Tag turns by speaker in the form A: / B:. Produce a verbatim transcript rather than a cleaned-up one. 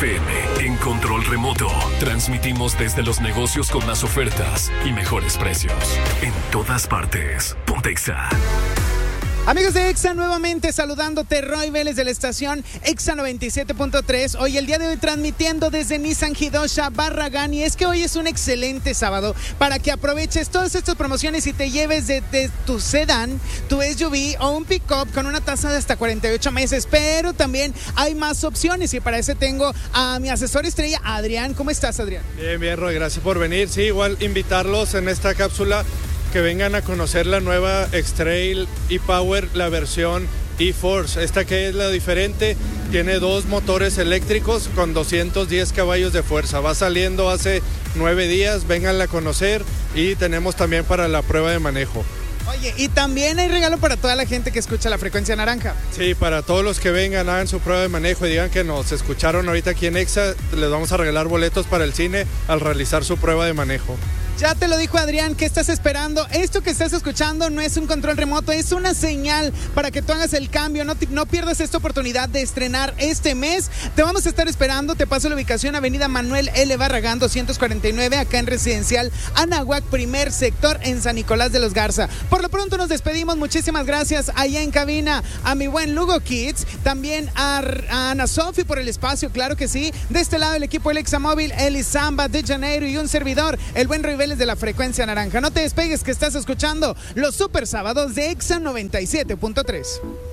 A: F M en control remoto. Transmitimos desde los negocios con más ofertas y mejores precios. En todas partes. Ponte Exa.
B: Amigos de Exa, nuevamente saludándote, Roy Vélez de la estación Exa noventa y siete punto tres. Hoy, el día de hoy, transmitiendo desde Nissan Hidosha, Barragán. Y es que hoy es un excelente sábado para que aproveches todas estas promociones y te lleves de, de tu sedán, tu S U V o un pick-up con una tasa de hasta cuarenta y ocho meses. Pero también hay más opciones y para eso tengo a mi asesor estrella, Adrián. ¿Cómo estás, Adrián?
C: Bien, bien, Roy, gracias por venir. Sí, igual invitarlos en esta cápsula que vengan a conocer la nueva X-Trail e-Power, la versión e-Force. Esta que es la diferente, tiene dos motores eléctricos con doscientos diez caballos de fuerza. Va saliendo hace nueve días, vénganla a conocer y tenemos también para la prueba de manejo.
B: Oye, y también hay regalo para toda la gente que escucha la frecuencia naranja.
C: Sí, para todos los que vengan, hagan su prueba de manejo y digan que nos escucharon ahorita aquí en Exa, les vamos a regalar boletos para el cine al realizar su prueba de manejo.
B: Ya te lo dijo Adrián, ¿qué estás esperando? Esto que estás escuchando no es un control remoto, es una señal para que tú hagas el cambio. No, te, no pierdas esta oportunidad de estrenar este mes. Te vamos a estar esperando. Te paso la ubicación: Avenida Manuel L. Barragán doscientos cuarenta y nueve, acá en Residencial Anahuac, primer sector, en San Nicolás de los Garza. Por lo pronto nos despedimos. Muchísimas gracias allá en cabina a mi buen Lugo Kids, también a, a Ana Sofi por el espacio, claro que sí. De este lado el equipo del Examóvil, Eli Zamba de Janeiro y un servidor, el buen Roy Vélez de la frecuencia naranja. No te despegues, que estás escuchando los super sábados de Exa noventa y siete punto tres.